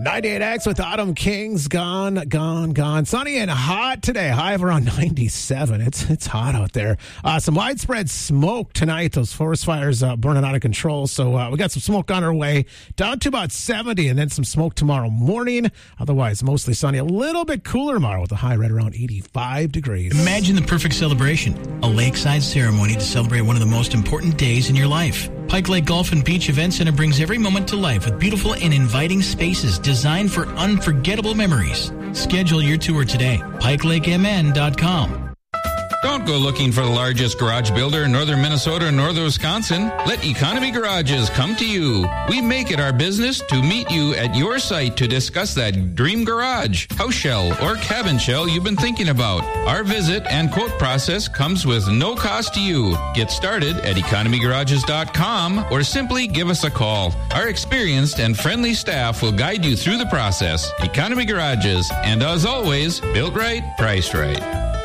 98X with Autumn Kings, gone. Sunny and hot today. High of around 97. It's hot out there. Some widespread smoke tonight. Those forest fires burning out of control. So we got some smoke on our way down to about 70, and then some smoke tomorrow morning. Otherwise, mostly sunny. A little bit cooler tomorrow with a high right around 85 degrees. Imagine the perfect celebration. A lakeside ceremony to celebrate one of the most important days in your life. Pike Lake Golf and Beach Event Center brings every moment to life with beautiful and inviting spaces designed for unforgettable memories. Schedule your tour today. PikeLakeMN.com. Don't go looking for the largest garage builder in northern Minnesota and northern Wisconsin. Let Economy Garages come to you. We make it our business to meet you at your site to discuss that dream garage, house shell, or cabin shell you've been thinking about. Our visit and quote process comes with no cost to you. Get started at economygarages.com or simply give us a call. Our experienced and friendly staff will guide you through the process. Economy Garages, and as always, built right, priced right.